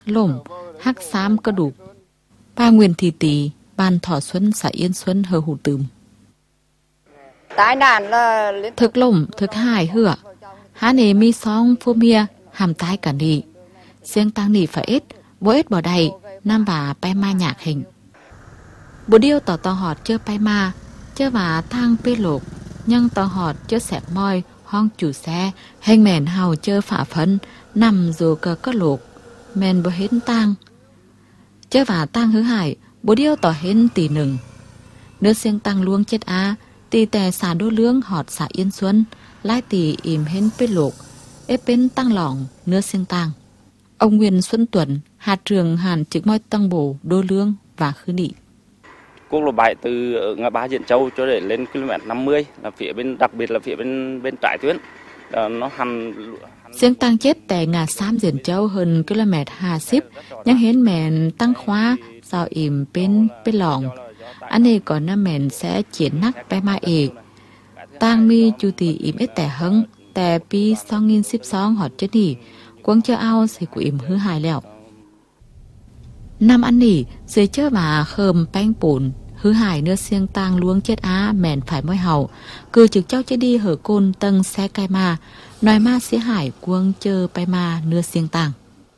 lổm hắc xám cơ đục ba nguyên thị tỷ ban thọ xuân xã Yên Xuân hờ hủ tùm tai nạn là thực lổm thực hài hửa há nề mi song phô mia hàm tái cả nị riêng tăng nị phải ít bố ít bỏ đầy nam bà bay ma nhạc hình bố điêu tỏ tỏ họt chưa bay ma chưa và thang pê lục nhưng tỏ họt chưa xẹp môi hoang chủ xe hình mền hào chưa phả phấn nằm dù cờ có lục mền bố hến tang chưa và tang hứa hải bố điêu tỏ hến tỷ nừng nước riêng tăng luông chết á tỷ tè xả đô lương họt xả Yên Xuân lai tỷ im hến pê lục ép bên tăng lỏng nước riêng tăng ông Nguyên Xuân Tuấn hạt trường hàn trực môi tăng bổ đô lương và khứ nị quốc lộ 7 từ ngã ba Diễn Châu cho để lên km 50 là phía bên đặc biệt là phía bên trái tuyến nó hằn riêng tăng chết tại ngã Sam Diễn Châu hơn km 20 nhưng hến mẹn tăng khóa sao im bên lỏng anh ấy còn năm mẹn sẽ chiến nắc bé ma ệ tăng mi chủ tỷ im ít tẻ hứng tẻ pi song nghìn ship song họt chết nỉ quăng cho ao sẽ của im hứa hài lẹo năm ăn nỉ dưới chớ và khơm bánh bùn hứa hài nưa xiêng tang luống chết á mẹn phải môi hầu cứ trực cháu chết đi hở côn tầng xe cai ma nói ma xế hải quăng chơ bay ma nưa xiêng tang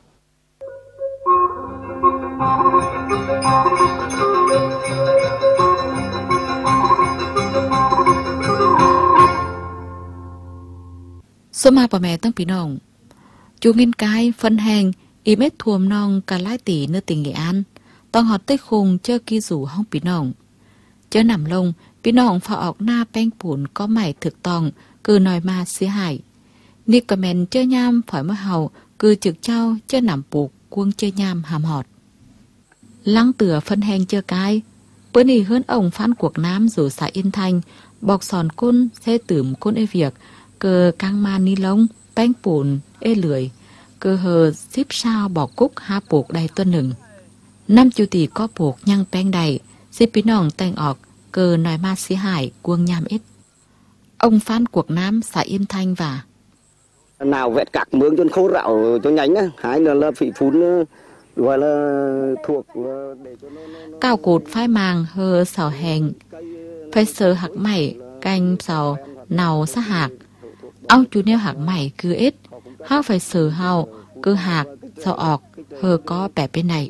số ma bà mẹ tăng phí nồng chú nghiên cái phân hàng im ết thuồm nong cả lái tỷ nơi tỉnh Nghệ An tông họt tới khùng chơ kỳ rủ hông phí nồng chơ nằm lông phí nồng phá ọc na bánh bùn có mảy thực tòng cứ nói ma xế hải ni comment chơ nham phải mới hầu cứ trực trao chơ nằm buộc cuông chơ nham hàm họt lăng tửa phân hàng chơ cái bữa nì hơn ông phán cuộc nám rủ xã Yên Thanh bọc sòn côn xe tửm côn ê việc cơ căng ma ni lông bánh bùn ê lười cơ hờ xíp sao bỏ cúc ha buộc đầy tuần nừng năm chủ tỷ có buộc nhăng bánh đầy xíp bí nòng tanh ọc cơ nói ma xí hải cuông nham ít ông phán cuộc nám xã Yên Thanh và nào vẹt cạc mướn cho khô rạo cho nhánh á hai là phỉ phún gọi là thuộc để cho nó cao cột phai màng hờ xào hèn phải sờ hạc mày canh xào nào sát hạc ông chú nêu hạc mày cứ ít hao phải sờ hao cứ hạc xào ọc hờ có bẻ bên này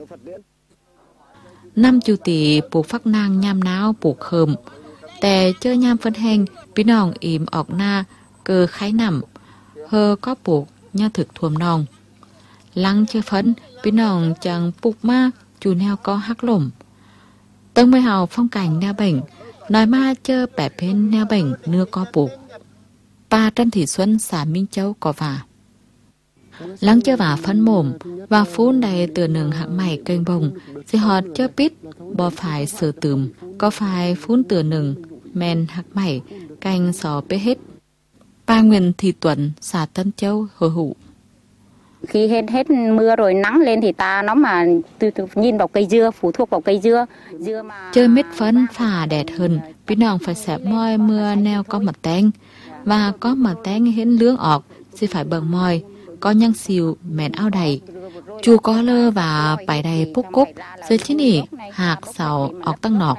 năm chủ tỷ buộc phát nang nham náo buộc khờm tè chơi nham phân heng bí nòng im ọc na cơ khái nằm hờ có buộc nhau thực thuồm nòng lăng chơi phấn bí nòng chẳng buộc ma chú neo có hắc lổm tầng mới hào phong cảnh neo bệnh nói ma chơ bẻ bên neo bệnh nưa có buộc ba Trân Thị Xuân xã Minh Châu có vả lăng chơ vả phân mồm và phun đầy từ nừng hạng mày kênh bồng thì họ chơ pít bò phải sờ tùm có phải phun từ nừng men hạng mày canh sò bế hết ba Nguyên Thị Tuấn xã Tân Châu hồi hụ khi hết mưa rồi nắng lên thì ta nó mà từ nhìn vào cây dưa phụ thuộc vào cây dưa mà chơi mít phấn phà đẹp hơn bí nòng phải xẹp môi mưa neo có mặt tén và có mặt tén hến lướng ọc thì phải bầng môi có nhăng xìu mẹn ao đầy chú có lơ và bài đầy búc cúc dưới chứ nỉ hạc sào ọc tăng nọc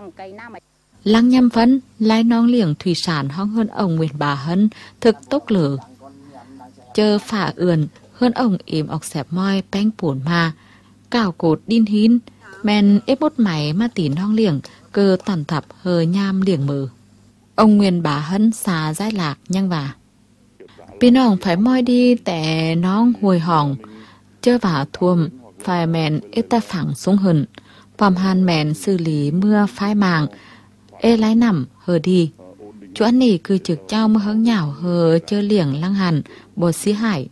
lăng nhâm phấn lai non liềng thủy sản hong hơn ông Nguyễn Bà Hân thực tốc lử chơ phả ườn hơn ông im ọc xẹp môi bánh bùn ma cào cột đin hín men ép bốt máy ma tín hong liềng cơ tàn thập hờ nham liềng mờ ông Nguyên Bà Hân xà giái lạc nhăng và bí nòng phải môi đi tẻ nón hồi hỏng chơ vào thuồm phải mẹn ít ta phẳng xuống hừng phòng hàn mẹn xử lý mưa phai màng ê lái nằm hờ đi chú ăn nỉ cứ trực trao mưa hứng nhảo hờ chơ liềng lăng hàn bột xí hải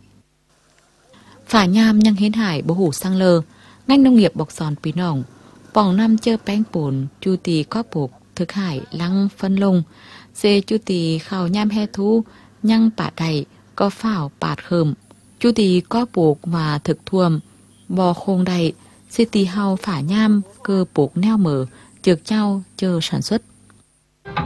phả nham nhăng hiến hải bố hủ sang lơ ngành nông nghiệp bọc sòn bí nòng bỏng năm chơ bánh bùn chu tì có buộc thực hải lăng phân lông dê chu tì khảo nham he thú nhăng bả đầy có phảo bạt khơm chu tì có buộc và thực thuồm bò khôn đầy xê tì hao phả nham cơ buộc neo mở trực trao chờ sản xuất